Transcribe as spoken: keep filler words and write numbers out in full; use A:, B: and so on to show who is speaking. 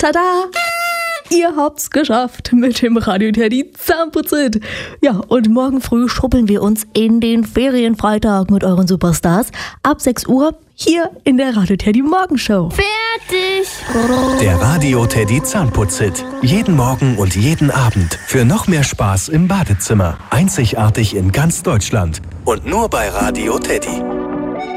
A: Tada! Ihr habt's geschafft mit dem Radio Teddy Zahnputzit. Ja, und morgen früh schuppeln wir uns in den Ferienfreitag mit euren Superstars ab sechs Uhr hier in der Radio Teddy Morgenshow.
B: Fertig!
C: Der Radio Teddy Zahnputzit. Jeden Morgen und jeden Abend für noch mehr Spaß im Badezimmer. Einzigartig in ganz Deutschland und nur bei Radio Teddy.